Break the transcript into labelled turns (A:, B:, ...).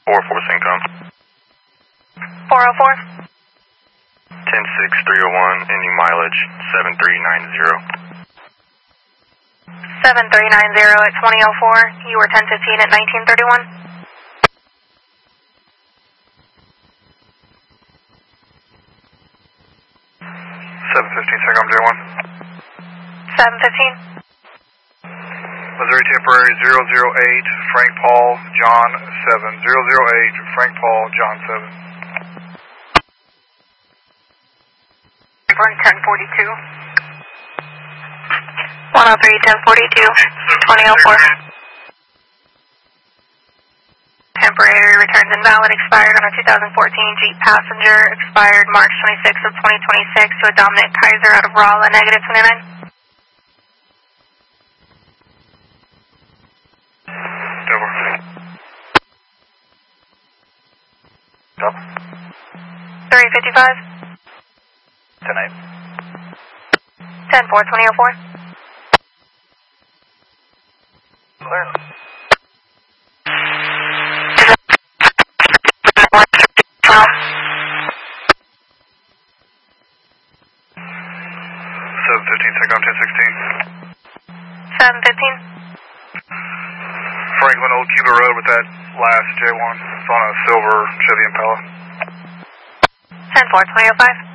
A: 404 Syncom.
B: 404.
A: 106-301, ending mileage 7390.
B: 7390 at 2004. You were 1015 at 1931.
C: 715 Syncom J1.
B: 715.
C: Missouri Temporary 008, Frank Paul, John 7. 008, Frank Paul, John 7.
B: 1042. 103, 1042, 2004. Temporary returns invalid, expired on a 2014 Jeep Passenger, expired March 26th of 2026 to a Dominic Kaiser out of Rolla, negative 29.
C: Double. Double.
B: 355.
C: 10-8.
B: 10-4, 2004.
C: Clear. Syncom 1016.
B: 715.
C: Franklin Old Cuba Road with that last J1. It's on a silver Chevy Impala.
B: 10-4, 2005.